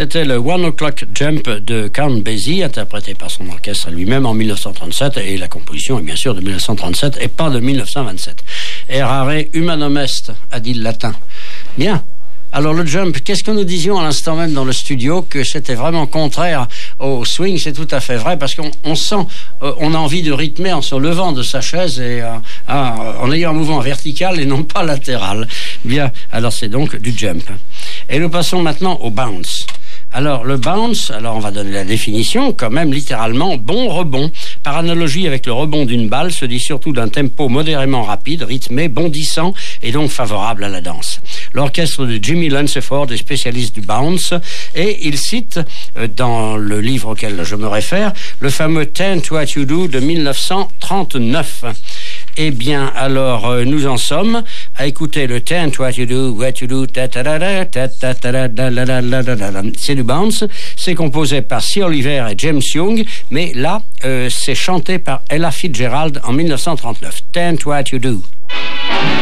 C'était le One O'Clock Jump de Count Basie, interprété par son orchestre lui-même en 1937, et la composition est bien sûr de 1937 et pas de 1927. Errare humanum est, a dit le latin. Bien. Alors le jump, qu'est-ce que nous disions à l'instant même dans le studio, que c'était vraiment contraire au swing? C'est tout à fait vrai, parce qu'on sent, on a envie de rythmer en se levant de sa chaise et en ayant un mouvement vertical et non pas latéral. Bien, alors c'est donc du jump. Et nous passons maintenant au bounce. Alors, le bounce, on va donner la définition, quand même, littéralement, bon rebond. Par analogie avec le rebond d'une balle, se dit surtout d'un tempo modérément rapide, rythmé, bondissant, et donc favorable à la danse. L'orchestre de Jimmy Lunceford est spécialiste du bounce, et il cite, dans le livre auquel je me réfère, le fameux Ten to What You Do de 1939. Eh bien, alors, nous en sommes à écouter le Ten to What You Do, c'est du bounce, c'est composé par C. Oliver et James Young, mais là, c'est chanté par Ella Fitzgerald en 1939. Ten to What You Do.